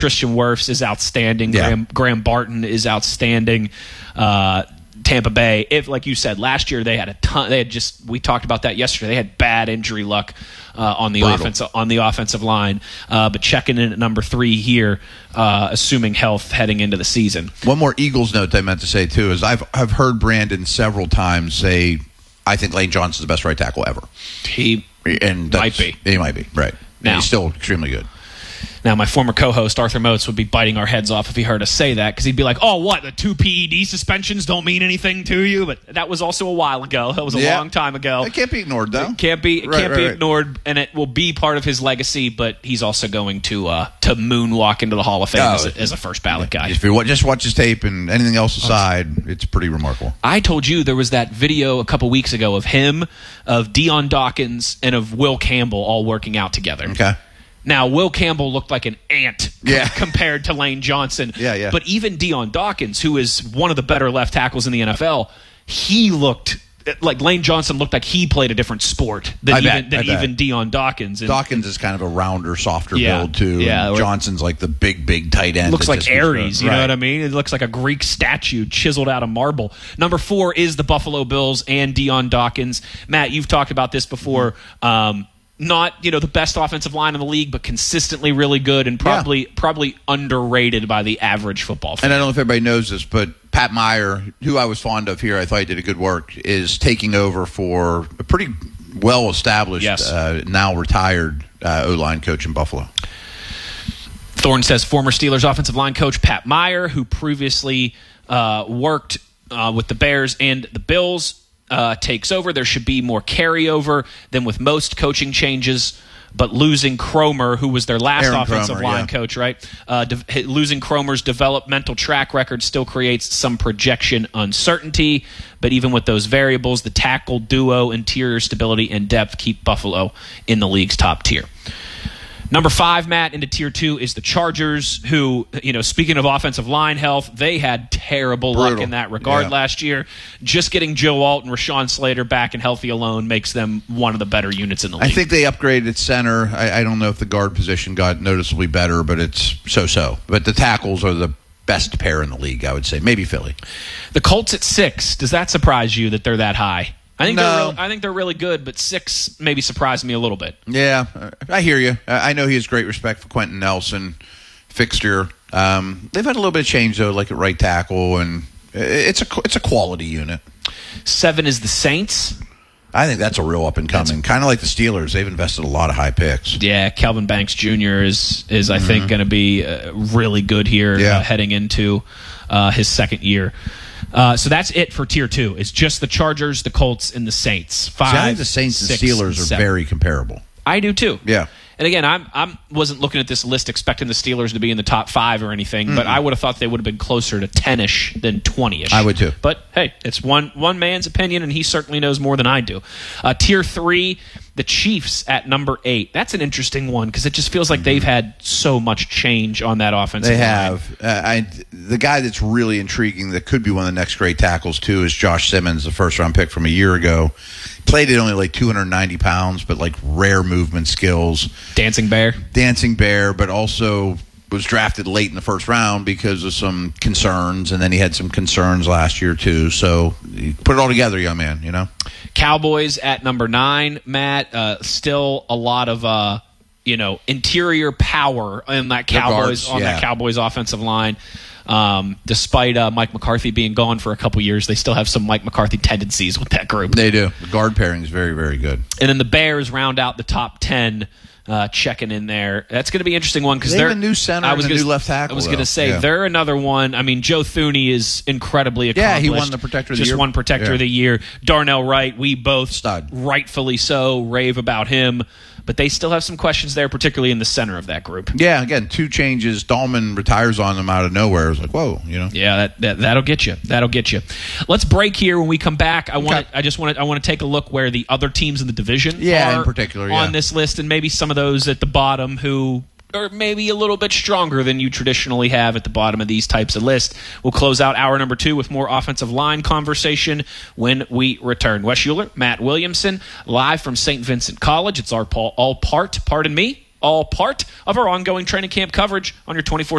Christian Wirfs is outstanding. Yeah. Graham Barton is outstanding. Tampa Bay, if like you said, last year they had a ton. We talked about that yesterday. They had bad injury luck on the offensive line. But checking in at number 3 here, assuming health heading into the season. One more Eagles note I meant to say too is I've heard Brandon several times say, I think Lane Johnson's the best right tackle ever. He might be right. Now, he's still extremely good. Now, my former co-host, Arthur Motes, would be biting our heads off if he heard us say that, because he'd be like, oh, what, the 2 PED suspensions don't mean anything to you? But that was also a while ago. That was a long time ago. It can't be ignored, though. It can't be ignored, and it will be part of his legacy, but he's also going to moonwalk into the Hall of Fame as a first-ballot guy. If you just watch his tape and anything else aside, it's pretty remarkable. I told you there was that video a couple weeks ago of him, of Dion Dawkins, and of Will Campbell all working out together. Okay. Now, Will Campbell looked like an ant compared to Lane Johnson. Yeah. But even Dion Dawkins, who is one of the better left tackles in the NFL, he looked like Lane Johnson looked like he played a different sport than even Dion Dawkins. And Dawkins is kind of a rounder, softer build, too. Yeah. Johnson's like the big tight end. Looks like Ares, you know what I mean? It looks like a Greek statue chiseled out of marble. Number 4 is the Buffalo Bills and Dion Dawkins. Matt, you've talked about this before. Not the best offensive line in the league, but consistently really good and probably underrated by the average football fan. And I don't know if everybody knows this, but Pat Meyer, who I was fond of here, I thought he did a good work, is taking over for a pretty well-established, now retired O-line coach in Buffalo. Thorne says former Steelers offensive line coach Pat Meyer, who previously worked with the Bears and the Bills, takes over. There should be more carryover than with most coaching changes, but losing Cromer, who was their last offensive line coach, right? Losing Cromer's developmental track record still creates some projection uncertainty, but even with those variables, the tackle duo, interior stability, and depth keep Buffalo in the league's top tier. Number 5, Matt, into Tier 2 is the Chargers, who, speaking of offensive line health, they had terrible luck in that regard last year. Just getting Joe Alt and Rashawn Slater back and healthy alone makes them one of the better units in the league. I think they upgraded at center. I don't know if the guard position got noticeably better, but it's so-so. But the tackles are the best pair in the league, I would say. Maybe Philly. The Colts at 6. Does that surprise you that they're that high? I think they're really good, but 6 maybe surprised me a little bit. Yeah, I hear you. I know he has great respect for Quentin Nelson, fixture. They've had a little bit of change though, like at right tackle, and it's a quality unit. 7 is the Saints. I think that's a real up and coming, kind of like the Steelers. They've invested a lot of high picks. Yeah, Calvin Banks Jr. is I think going to be really good here heading into his second year. So that's it for Tier 2. It's just the Chargers, the Colts, and the Saints. 5, I think the Saints and Steelers are very comparable. I do too. Yeah. And again, I wasn't looking at this list expecting the Steelers to be in the top 5 or anything, but I would have thought they would have been closer to 10-ish than 20-ish. I would too. But hey, it's one man's opinion, and he certainly knows more than I do. Tier 3, the Chiefs at number 8. That's an interesting one because it just feels like they've had so much change on that offensive line. They have. The guy that's really intriguing that could be one of the next great tackles, too, is Josh Simmons, the first-round pick from a year ago. Played at only like 290 pounds, but like rare movement skills. Dancing bear, but also was drafted late in the first round because of some concerns, and then he had some concerns last year, too. So put it all together, young man, Cowboys at number 9, Matt. Still a lot of interior power in that Cowboys offensive line. Despite Mike McCarthy being gone for a couple years, they still have some Mike McCarthy tendencies with that group. They do. The guard pairing is very, very good. And then the Bears round out the top 10, checking in there. That's going to be an interesting one because they're a new center and a new left tackle. I was going to say they're another one. I mean, Joe Thuney is incredibly accomplished. Yeah, he won the Protector of the Year. Just won Protector of the Year. Darnell Wright, we both stud, rightfully so, rave about him. But they still have some questions there, particularly in the center of that group. Yeah, again, 2 changes. Dahlman retires on them out of nowhere. It was like, whoa, Yeah, that'll get you. That'll get you. Let's break here. When we come back, I want to take a look where the other teams in the division are in particular, on this list, and maybe some of those at the bottom who are maybe a little bit stronger than you traditionally have at the bottom of these types of lists. We'll close out hour number 2 with more offensive line conversation when we return. Wes Euler, Matt Williamson, live from St. Vincent College. It's all part, pardon me, all part of our ongoing training camp coverage on your 24/7